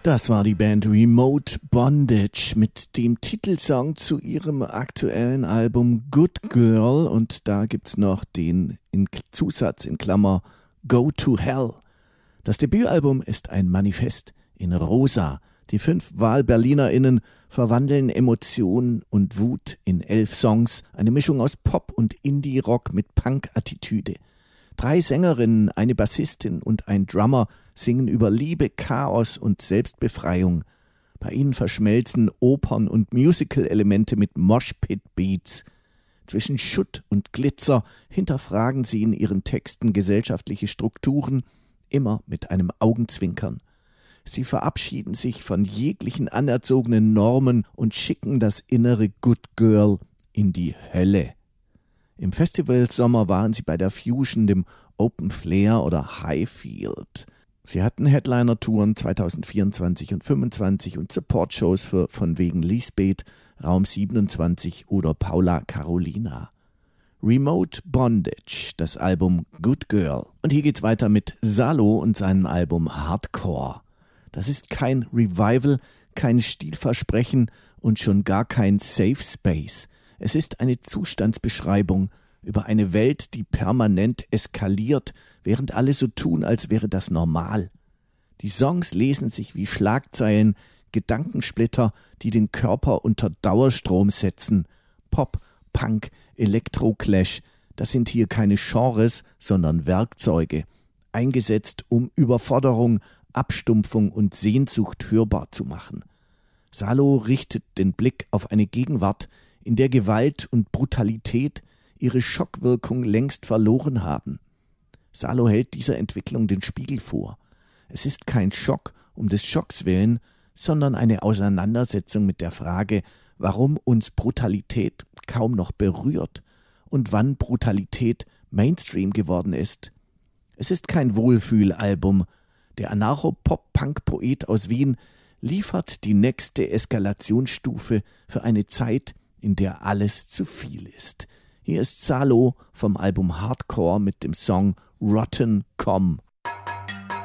Das war die Band Remote Bondage mit dem Titelsong zu ihrem aktuellen Album Good Girl, und da gibt's noch den Zusatz in Klammer Go to Hell. Das Debütalbum ist ein Manifest in Rosa. Die 5 Wahl-BerlinerInnen verwandeln Emotionen und Wut in 11 Songs, eine Mischung aus Pop und Indie-Rock mit Punk-Attitüde. 3 Sängerinnen, eine Bassistin und ein Drummer singen über Liebe, Chaos und Selbstbefreiung. Bei ihnen verschmelzen Opern- und Musical-Elemente mit Moshpit-Beats. Zwischen Schutt und Glitzer hinterfragen sie in ihren Texten gesellschaftliche Strukturen, immer mit einem Augenzwinkern. Sie verabschieden sich von jeglichen anerzogenen Normen und schicken das innere Good Girl in die Hölle. Im Festivalsommer waren sie bei der Fusion, dem Open Flair oder Highfield. Sie hatten Headliner-Touren 2024 und 2025 und Support-Shows für von wegen Lisbeth, Raum 27 oder Paula Carolina. Remote Bondage, das Album Good Girl. Und hier geht's weiter mit Salo und seinem Album Hardcore. Das ist kein Revival, kein Stilversprechen und schon gar kein Safe Space. Es ist eine Zustandsbeschreibung über eine Welt, die permanent eskaliert, während alle so tun, als wäre das normal. Die Songs lesen sich wie Schlagzeilen, Gedankensplitter, die den Körper unter Dauerstrom setzen. Pop, Punk, Elektro-Clash, das sind hier keine Genres, sondern Werkzeuge, eingesetzt, um Überforderung, Abstumpfung und Sehnsucht hörbar zu machen. Salo richtet den Blick auf eine Gegenwart, in der Gewalt und Brutalität ihre Schockwirkung längst verloren haben. Salo hält dieser Entwicklung den Spiegel vor. Es ist kein Schock um des Schocks willen, sondern eine Auseinandersetzung mit der Frage, warum uns Brutalität kaum noch berührt und wann Brutalität Mainstream geworden ist. Es ist kein Wohlfühlalbum. Der Anarcho-Pop-Punk-Poet aus Wien liefert die nächste Eskalationsstufe für eine Zeit, in der alles zu viel ist. Hier ist Salo vom Album Hardcore mit dem Song Rotten Come.